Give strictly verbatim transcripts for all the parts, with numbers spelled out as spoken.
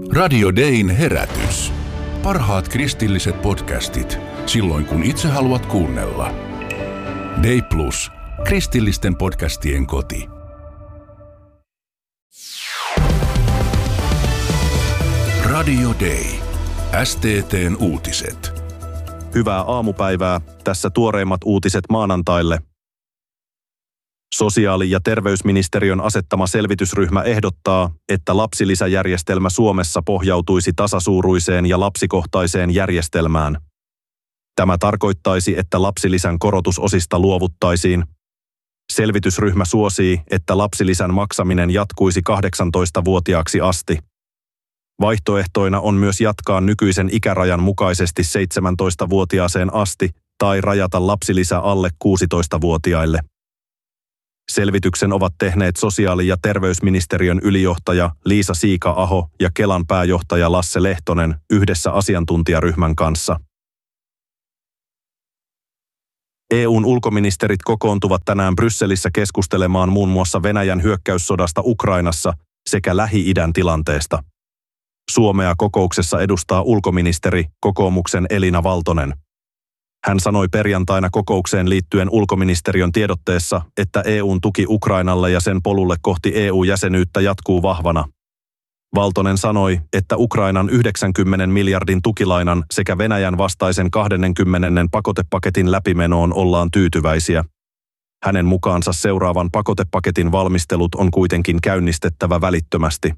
Radio Dayn herätys. Parhaat kristilliset podcastit, silloin kun itse haluat kuunnella. Day Plus, kristillisten podcastien koti. Radio Day. S T T:n uutiset. Hyvää aamupäivää. Tässä tuoreimmat uutiset maanantaille. Sosiaali- ja terveysministeriön asettama selvitysryhmä ehdottaa, että lapsilisäjärjestelmä Suomessa pohjautuisi tasasuuruiseen ja lapsikohtaiseen järjestelmään. Tämä tarkoittaisi, että lapsilisän korotusosista luovuttaisiin. Selvitysryhmä suosii, että lapsilisän maksaminen jatkuisi kahdeksantoistavuotiaaksi asti. Vaihtoehtoina on myös jatkaa nykyisen ikärajan mukaisesti seitsemäntoistavuotiaaseen asti tai rajata lapsilisä alle kuusitoistavuotiaille. Selvityksen ovat tehneet sosiaali- ja terveysministeriön ylijohtaja Liisa Siika-Aho ja Kelan pääjohtaja Lasse Lehtonen yhdessä asiantuntijaryhmän kanssa. E U:n ulkoministerit kokoontuvat tänään Brysselissä keskustelemaan muun muassa Venäjän hyökkäyssodasta Ukrainassa sekä Lähi-idän tilanteesta. Suomea kokouksessa edustaa ulkoministeri, kokoomuksen Elina Valtonen. Hän sanoi perjantaina kokoukseen liittyen ulkoministeriön tiedotteessa, että E U:n tuki Ukrainalle ja sen polulle kohti E U-jäsenyyttä jatkuu vahvana. Valtonen sanoi, että Ukrainan yhdeksänkymmenen miljardin tukilainan sekä Venäjän vastaisen kaksikymmentä pakotepaketin läpimenoon ollaan tyytyväisiä. Hänen mukaansa seuraavan pakotepaketin valmistelut on kuitenkin käynnistettävä välittömästi.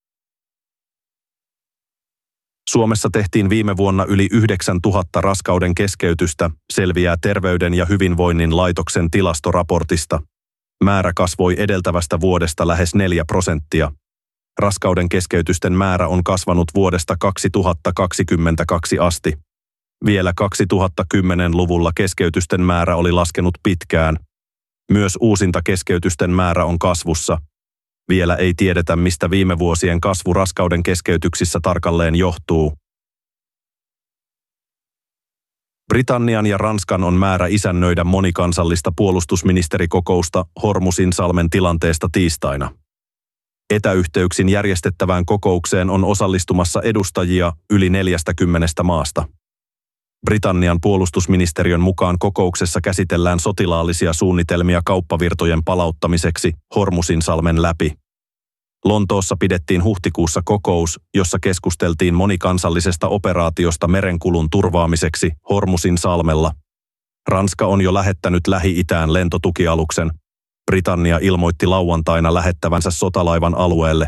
Suomessa tehtiin viime vuonna yli yhdeksäntuhatta raskauden keskeytystä, selviää Terveyden ja hyvinvoinnin laitoksen tilastoraportista. Määrä kasvoi edeltävästä vuodesta lähes neljä prosenttia. Raskauden keskeytysten määrä on kasvanut vuodesta kaksituhattakaksikymmentäkaksi asti. Vielä kaksituhattakymmenluvulla keskeytysten määrä oli laskenut pitkään. Myös uusinta keskeytysten määrä on kasvussa. Vielä ei tiedetä, mistä viime vuosien kasvu raskauden keskeytyksissä tarkalleen johtuu. Britannian ja Ranskan on määrä isännöidä monikansallista puolustusministerikokousta Hormuzinsalmen tilanteesta tiistaina. Etäyhteyksin järjestettävään kokoukseen on osallistumassa edustajia yli neljästäkymmenestä maasta. Britannian puolustusministeriön mukaan kokouksessa käsitellään sotilaallisia suunnitelmia kauppavirtojen palauttamiseksi Hormuzinsalmen läpi. Lontoossa pidettiin huhtikuussa kokous, jossa keskusteltiin monikansallisesta operaatiosta merenkulun turvaamiseksi Hormuzinsalmella. Ranska on jo lähettänyt Lähi-itään lentotukialuksen. Britannia ilmoitti lauantaina lähettävänsä sotalaivan alueelle.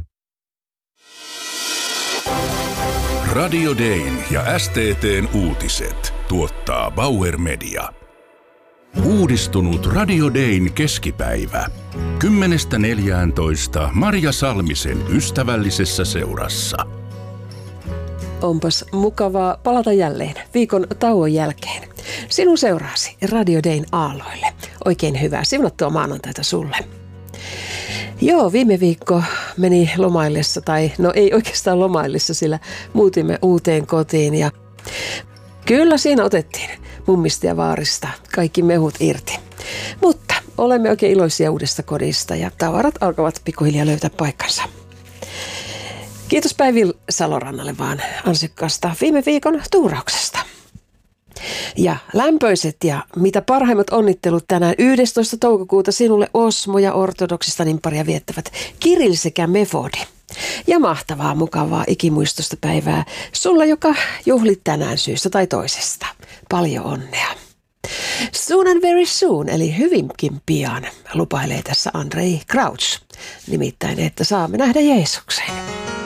Radio Dayn ja S T T:n uutiset tuottaa Bauer Media. Uudistunut Radio Dayn keskipäivä. Kymmenestä neljääntoista Marja Salmisen ystävällisessä seurassa. Onpas mukavaa palata jälleen viikon tauon jälkeen. Sinun seuraasi Radio Dayn aalloille. Oikein hyvää siunattua maanantaita sulle. Joo, viime viikko meni lomaillessa, tai no ei oikeastaan lomaillessa, sillä muutimme uuteen kotiin ja kyllä siinä otettiin mummista ja vaarista kaikki mehut irti. Mutta olemme oikein iloisia uudesta kodista ja tavarat alkavat pikkuhiljaa löytää paikkansa. Kiitos Päivi Salorannalle vaan ansiokkaasta viime viikon tuurauksesta. Ja lämpöiset ja mitä parhaimmat onnittelut tänään yhdestoista toukokuuta sinulle Osmo ja ortodoksista nimparia viettävät Kirill sekä Mefodi. Ja mahtavaa, mukavaa ikimuistosta päivää sulla, joka juhlit tänään syystä tai toisesta. Paljon onnea. Soon and very soon, eli hyvinkin pian, lupailee tässä Andrei Crouch. Nimittäin, että saamme nähdä Jeesuksen.